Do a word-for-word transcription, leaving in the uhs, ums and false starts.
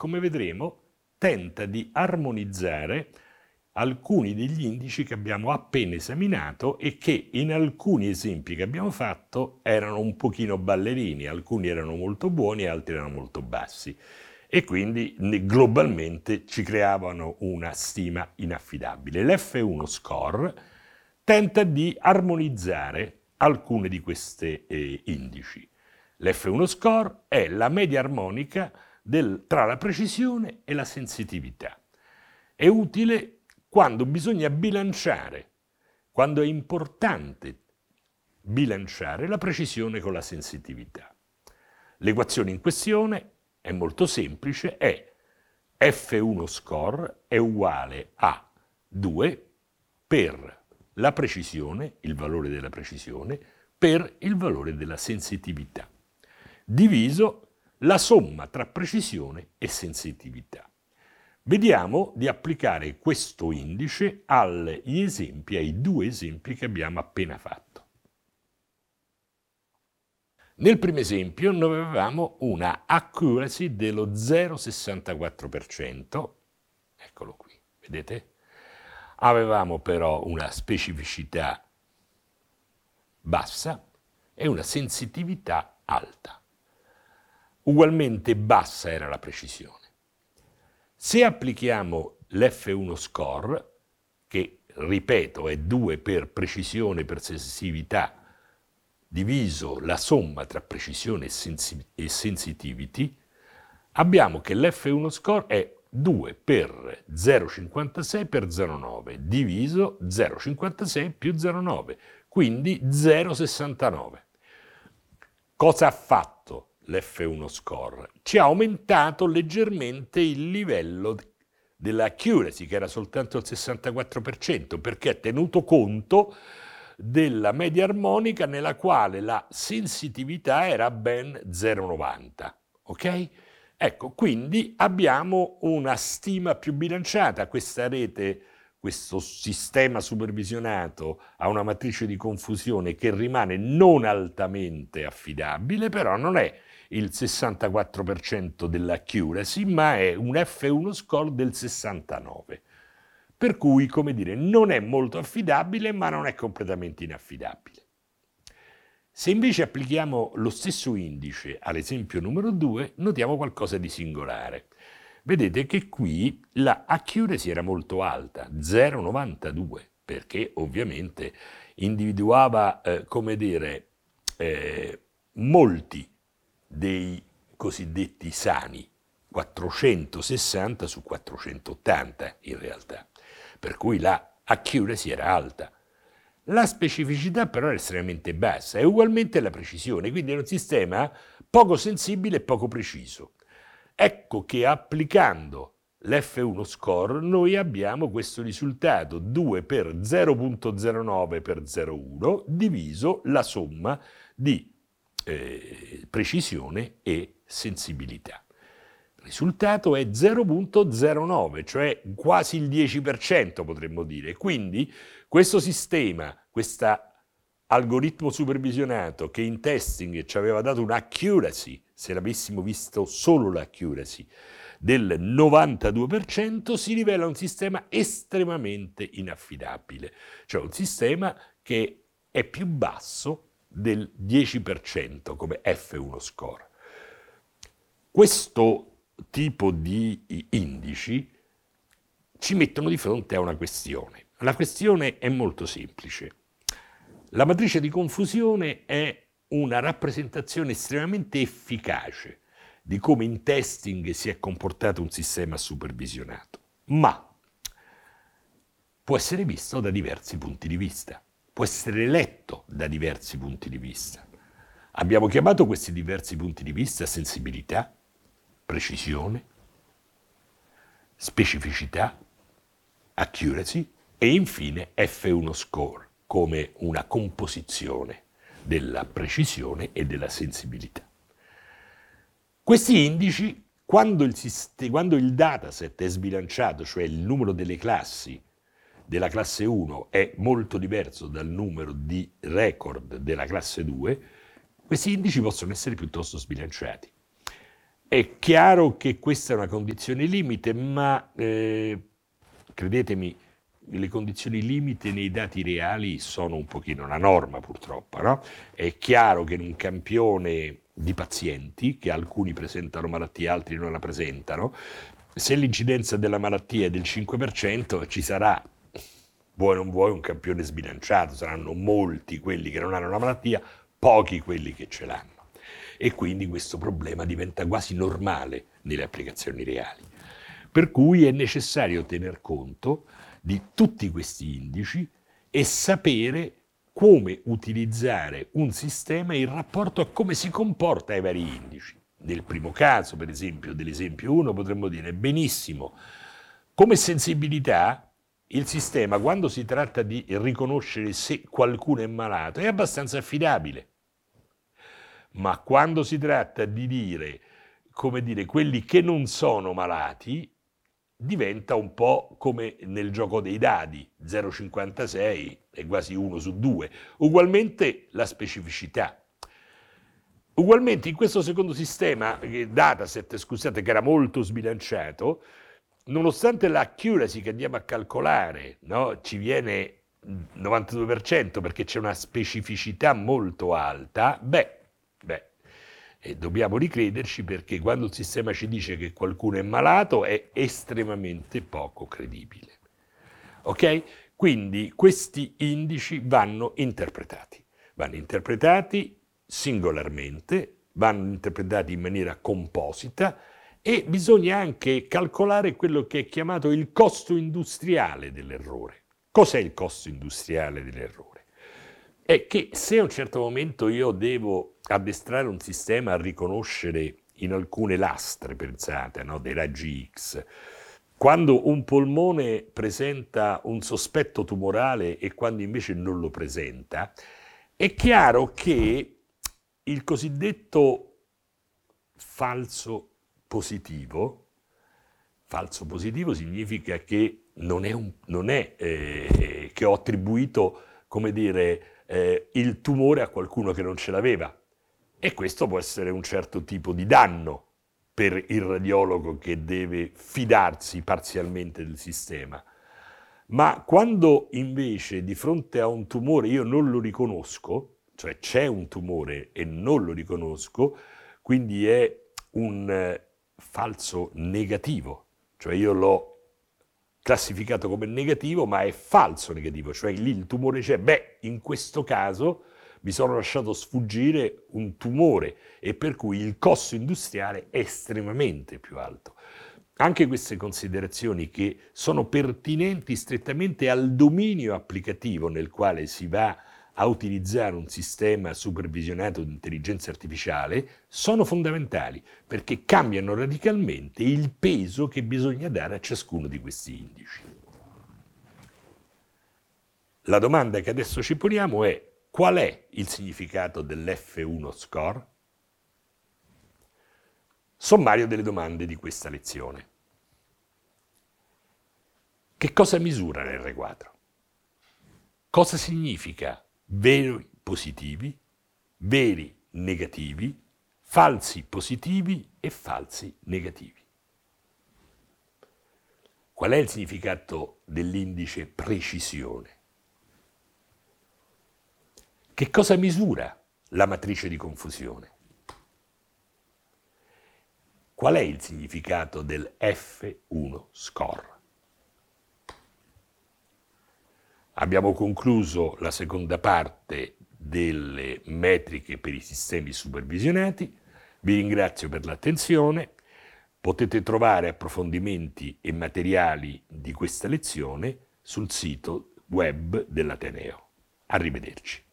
come vedremo, tenta di armonizzare alcuni degli indici che abbiamo appena esaminato e che in alcuni esempi che abbiamo fatto erano un pochino ballerini, alcuni erano molto buoni e altri erano molto bassi e quindi globalmente ci creavano una stima inaffidabile. L'F uno score tenta di armonizzare alcune di queste eh, indici. L'F uno score è la media armonica del, tra la precisione e la sensitività. È utile quando bisogna bilanciare, quando è importante bilanciare la precisione con la sensitività. L'equazione in questione è molto semplice, è F uno score è uguale a due per la precisione, il valore della precisione, per il valore della sensitività, diviso la somma tra precisione e sensitività. Vediamo di applicare questo indice agli esempi, ai due esempi che abbiamo appena fatto. Nel primo esempio noi avevamo una accuracy dello zero virgola sessantaquattro per cento, eccolo qui, vedete? Avevamo però una specificità bassa e una sensitività alta. Ugualmente bassa era la precisione. Se applichiamo l'F uno score, che ripeto è due per precisione per sensitività, diviso la somma tra precisione e, sensi- e sensitivity, abbiamo che l'F uno score è due per zero virgola cinquantasei per zero virgola nove, diviso zero virgola cinquantasei più zero virgola nove, quindi zero virgola sessantanove. Cosa ha fatto l'F uno score? Ci ha aumentato leggermente il livello dell'accuracy, che era soltanto il sessantaquattro per cento, perché ha tenuto conto della media armonica nella quale la sensitività era ben zero virgola novanta, ok? Ecco, quindi abbiamo una stima più bilanciata. Questa rete, questo sistema supervisionato ha una matrice di confusione che rimane non altamente affidabile, però non è il sessantaquattro per cento dell'accuracy, ma è un F uno score del sessantanove. Per cui, come dire, non è molto affidabile, ma non è completamente inaffidabile. Se invece applichiamo lo stesso indice all'esempio numero due, notiamo qualcosa di singolare. Vedete che qui la accuracy era molto alta, zero virgola novantadue, perché ovviamente individuava, eh, come dire, eh, molti dei cosiddetti sani, quattrocentosessanta su quattrocentottanta in realtà, per cui la accuracy era alta. La specificità però è estremamente bassa e ugualmente la precisione, quindi è un sistema poco sensibile e poco preciso. Ecco che applicando l'F uno score noi abbiamo questo risultato, due per zero virgola zero nove per zero virgola uno diviso la somma di eh, precisione e sensibilità. Il risultato è zero virgola zero nove, cioè quasi il dieci per cento potremmo dire. Quindi questo sistema, questo algoritmo supervisionato che in testing ci aveva dato un'accuracy, se l'avessimo visto solo l'accuracy, del novantadue per cento, si rivela un sistema estremamente inaffidabile, cioè un sistema che è più basso del dieci per cento come F uno score. Questo tipo di indici ci mettono di fronte a una questione. La questione è molto semplice. La matrice di confusione è una rappresentazione estremamente efficace di come in testing si è comportato un sistema supervisionato, ma può essere visto da diversi punti di vista, può essere letto da diversi punti di vista. Abbiamo chiamato questi diversi punti di vista sensibilità, precisione, specificità, accuracy e infine F uno score come una composizione della precisione e della sensibilità. Questi indici, quando il, sist- quando il dataset è sbilanciato, cioè il numero delle classi della classe uno è molto diverso dal numero di record della classe due, questi indici possono essere piuttosto sbilanciati. È chiaro che questa è una condizione limite, ma eh, credetemi, le condizioni limite nei dati reali sono un pochino una norma, purtroppo, no? È chiaro che in un campione di pazienti, che alcuni presentano malattia, altri non la presentano, se l'incidenza della malattia è del cinque per cento, ci sarà, vuoi o non vuoi, un campione sbilanciato, saranno molti quelli che non hanno la malattia, pochi quelli che ce l'hanno. E quindi questo problema diventa quasi normale nelle applicazioni reali. Per cui è necessario tener conto di tutti questi indici e sapere come utilizzare un sistema in rapporto a come si comporta ai vari indici. Nel primo caso, per esempio, dell'esempio uno, potremmo dire benissimo, come sensibilità il sistema, quando si tratta di riconoscere se qualcuno è malato, è abbastanza affidabile. Ma quando si tratta di dire, come dire, quelli che non sono malati, diventa un po' come nel gioco dei dadi, zero virgola cinquantasei è quasi uno su due. Ugualmente la specificità. Ugualmente in questo secondo sistema, dataset, scusate, che era molto sbilanciato, nonostante l'accuracy che andiamo a calcolare, no, ci viene novantadue per cento perché c'è una specificità molto alta, beh, beh, e dobbiamo ricrederci perché quando il sistema ci dice che qualcuno è malato è estremamente poco credibile. Ok? Quindi questi indici vanno interpretati. Vanno interpretati singolarmente, vanno interpretati in maniera composita e bisogna anche calcolare quello che è chiamato il costo industriale dell'errore. Cos'è il costo industriale dell'errore? È che se a un certo momento io devo addestrare un sistema a riconoscere in alcune lastre, pensate, no, dei raggi X, quando un polmone presenta un sospetto tumorale e quando invece non lo presenta, è chiaro che il cosiddetto falso positivo, falso positivo significa che non è, un, non è eh, che ho attribuito, come dire, eh, il tumore a qualcuno che non ce l'aveva. E questo può essere un certo tipo di danno per il radiologo che deve fidarsi parzialmente del sistema. Ma quando invece di fronte a un tumore io non lo riconosco, cioè c'è un tumore e non lo riconosco, quindi è un eh, falso negativo, cioè io l'ho classificato come negativo, ma è falso negativo, cioè lì il tumore c'è. Beh, in questo caso mi sono lasciato sfuggire un tumore e per cui il costo industriale è estremamente più alto. Anche queste considerazioni che sono pertinenti strettamente al dominio applicativo nel quale si va a utilizzare un sistema supervisionato di intelligenza artificiale sono fondamentali perché cambiano radicalmente il peso che bisogna dare a ciascuno di questi indici. La domanda che adesso ci poniamo è: qual è il significato dell'F uno score? Sommario delle domande di questa lezione. Che cosa misura l'R quattro? Cosa significa veri positivi, veri negativi, falsi positivi e falsi negativi? Qual è il significato dell'indice precisione? Che cosa misura la matrice di confusione? Qual è il significato del F uno score? Abbiamo concluso la seconda parte delle metriche per i sistemi supervisionati. Vi ringrazio per l'attenzione. Potete trovare approfondimenti e materiali di questa lezione sul sito web dell'Ateneo. Arrivederci.